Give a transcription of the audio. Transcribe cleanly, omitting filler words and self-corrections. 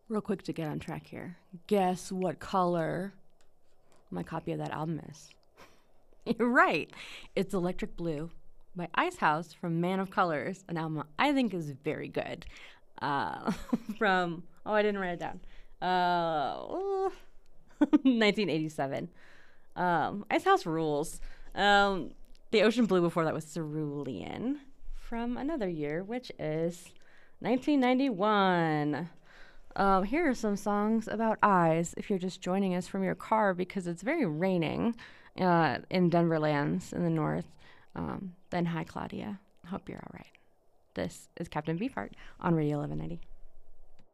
Real quick to get on track here. Guess what color my copy of that album is? You're right. It's Electric Blue by Icehouse from Man of Colors, an album I think is very good. Uh, I didn't write it down. 1987. Icehouse rules. The Ocean Blue before that was Cerulean from another year, which is 1991. Here are some songs about eyes if you're just joining us from your car because it's very raining in Denver lands in the north. Then hi, Claudia. Hope you're all right. This is Captain Beefheart on Radio 1190.